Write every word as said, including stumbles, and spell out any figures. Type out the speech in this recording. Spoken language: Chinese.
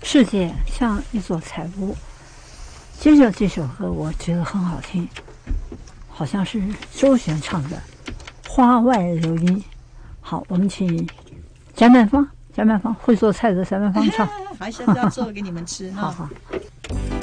世界像一座彩屋。接着这首歌我觉得很好听，好像是周璇唱的《花外流音》。好，我们请翟曼芳，翟曼芳会做菜的翟曼芳唱。 好，下次要做给你们吃哈。 好好。